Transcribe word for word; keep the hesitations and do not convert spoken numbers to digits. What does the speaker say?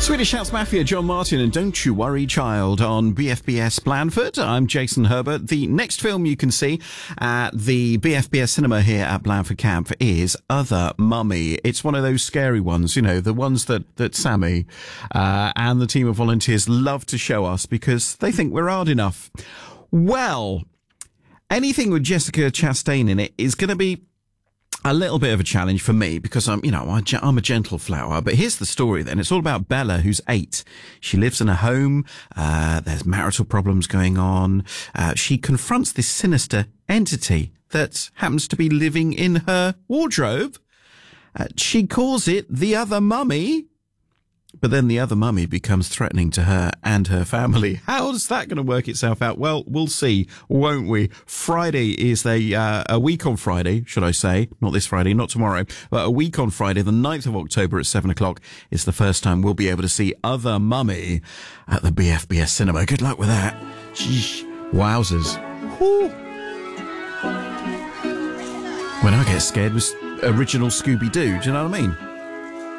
Swedish House Mafia, John Martin and Don't You Worry Child on B F B S Blandford. I'm Jason Herbert. The next film you can see at the B F B S cinema here at Blandford Camp is Other Mummy. It's one of those scary ones, you know, the ones that, that Sammy uh, and the team of volunteers love to show us because they think we're hard enough. Well, anything with Jessica Chastain in it is going to be a little bit of a challenge for me because I'm, you know, I'm a gentle flower. But here's the story then. It's all about Bella, who's eight. She lives in a home. Uh, there's marital problems going on. Uh, she confronts this sinister entity that happens to be living in her wardrobe. Uh, she calls it the Other Mummy. But then the other mummy becomes threatening to her and her family. How's that going to work itself out? Well, we'll see, won't we? Friday is the, uh, a week on Friday, should I say. Not this Friday, not tomorrow, but a week on Friday, the ninth of October at seven o'clock is the first time we'll be able to see Other Mummy at the B F B S cinema. Good luck with that. Sheesh. Wowzers. Whew. When I get scared with original Scooby-Doo, do you know what I mean?